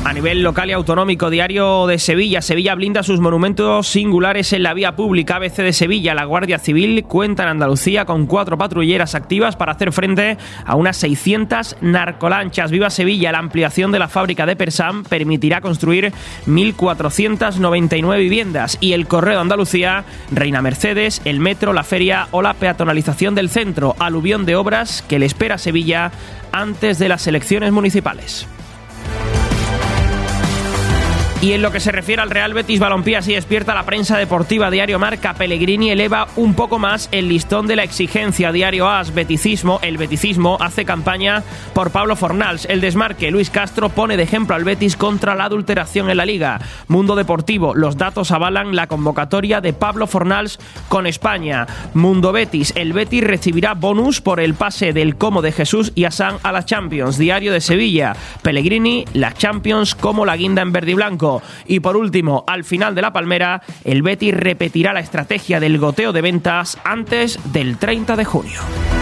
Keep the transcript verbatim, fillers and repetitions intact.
A nivel local y autonómico, Diario de Sevilla. Sevilla blinda sus monumentos singulares en la vía pública. A B C de Sevilla. La Guardia Civil cuenta en Andalucía con cuatro patrulleras activas para hacer frente a unas seiscientas narcolanchas. Viva Sevilla. La ampliación de la fábrica de Persam permitirá construir mil cuatrocientas noventa y nueve viviendas. Y el Correo de Andalucía. Reina Mercedes, el metro, la feria o la peatonalización del centro. Aluvión de obras que le espera a Sevilla antes de las elecciones municipales. Y en lo que se refiere al Real Betis Balompié, así despierta la prensa deportiva. Diario Marca. Pellegrini eleva un poco más el listón de la exigencia. Diario AS. Beticismo. El beticismo hace campaña por Pablo Fornals. El Desmarque. Luis Castro pone de ejemplo al Betis contra la adulteración en la Liga. Mundo Deportivo. Los datos avalan la convocatoria de Pablo Fornals con España. Mundo Betis. El Betis recibirá bonus por el pase del Como de Jesús y Asán a la Champions. Diario de Sevilla. Pellegrini. La Champions como la guinda en verde y blanco. Y por último, al final de la Palmera, el Betis repetirá la estrategia del goteo de ventas antes del treinta de junio.